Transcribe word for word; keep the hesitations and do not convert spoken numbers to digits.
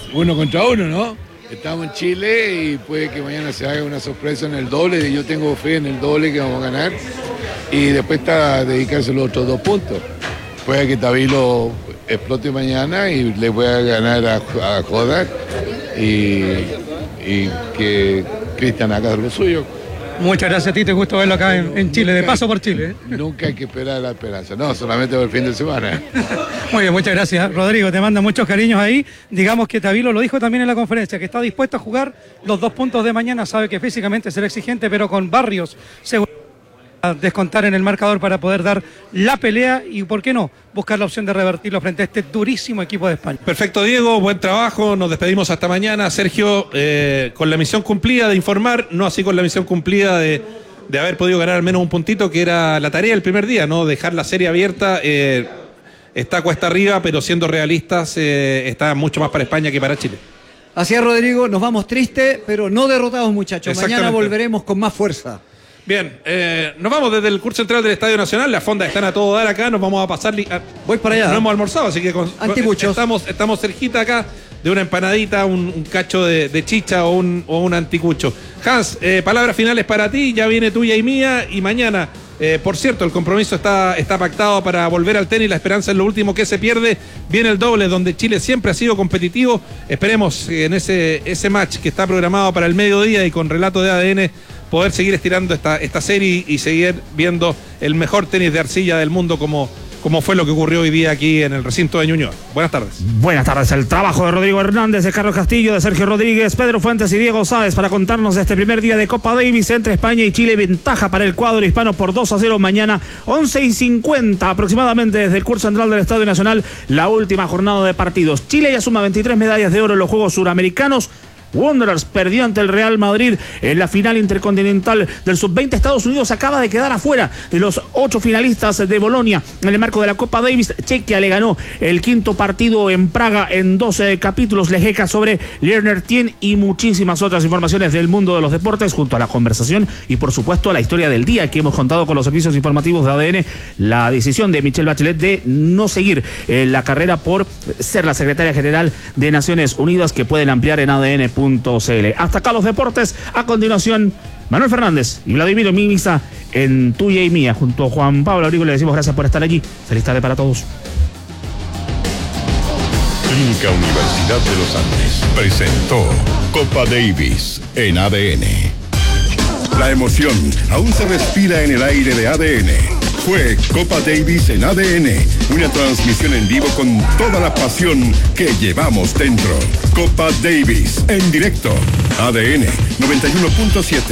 uno contra uno, ¿no? Estamos en Chile y puede que mañana se haga una sorpresa en el doble. Yo tengo fe en el doble que vamos a ganar. Y después está dedicarse los otros dos puntos. Puede que Tabilo explote mañana y le pueda ganar a, a Jodak. Y, y que Cristian haga lo suyo. Muchas gracias a ti, te gusto verlo acá en, en Chile, de paso por Chile. ¿eh? Nunca hay que esperar la esperanza, no, solamente por el fin de semana. Muy bien, muchas gracias. Rodrigo, te manda muchos cariños ahí. Digamos que Tabilo lo dijo también en la conferencia, que está dispuesto a jugar los dos puntos de mañana, sabe que físicamente será exigente, pero con Barrios seguro a descontar en el marcador para poder dar la pelea y, ¿por qué no?, buscar la opción de revertirlo frente a este durísimo equipo de España. Perfecto, Diego, buen trabajo, nos despedimos hasta mañana. Sergio, eh, con la misión cumplida de informar, no así con la misión cumplida de, de haber podido ganar al menos un puntito, que era la tarea del primer día, ¿no? Dejar la serie abierta, eh, está cuesta arriba, pero siendo realistas, eh, está mucho más para España que para Chile. Así es, Rodrigo, nos vamos tristes, pero no derrotados, muchachos. Mañana volveremos con más fuerza. Bien, eh, nos vamos desde el curso central del Estadio Nacional. Las fondas están a todo dar acá. Nos vamos a pasar. A, Voy para allá. No hemos almorzado, así que con, Anticuchos. estamos, estamos cerquita acá de una empanadita, un, un cacho de, de chicha o un, o un anticucho. Hans, eh, palabras finales para ti. Ya viene tuya y mía. Y mañana, eh, por cierto, el compromiso está, está pactado para volver al tenis. La esperanza es lo último que se pierde. Viene el doble, donde Chile siempre ha sido competitivo. Esperemos eh, en ese, ese match que está programado para el mediodía y con relato de A D N, poder seguir estirando esta, esta serie y seguir viendo el mejor tenis de arcilla del mundo, como, como fue lo que ocurrió hoy día aquí en el recinto de Ñuñoa. Buenas tardes. Buenas tardes. El trabajo de Rodrigo Hernández, de Carlos Castillo, de Sergio Rodríguez, Pedro Fuentes y Diego Sáez para contarnos de este primer día de Copa Davis entre España y Chile. Ventaja para el cuadro hispano por dos a cero mañana, once y cincuenta aproximadamente desde el curso central del Estadio Nacional, la última jornada de partidos. Chile ya suma veintitrés medallas de oro en los Juegos Suramericanos. Wanderers perdió ante el Real Madrid en la final intercontinental del sub veinte. Estados Unidos acaba de quedar afuera de los ocho finalistas de Bolonia en el marco de la Copa Davis. Chequia le ganó el quinto partido en Praga en doce capítulos. Lejeca sobre Lerner Tien y muchísimas otras informaciones del mundo de los deportes, junto a la conversación y por supuesto a la historia del día que hemos contado con los servicios informativos de A D N. La decisión de Michelle Bachelet de no seguir eh, la carrera por ser la secretaria general de Naciones Unidas, que pueden ampliar en A D N punto C L. Hasta acá los deportes. A continuación, Manuel Fernández y Vladimir Mimisa en Tuya y Mía. Junto a Juan Pablo Abrigo le decimos gracias por estar allí. Feliz tarde para todos. Clínica Universidad de los Andes presentó Copa Davis en A D N. La emoción aún se respira en el aire de A D N. Fue Copa Davis en A D N, una transmisión en vivo con toda la pasión que llevamos dentro. Copa Davis en directo, A D N noventa y uno punto siete.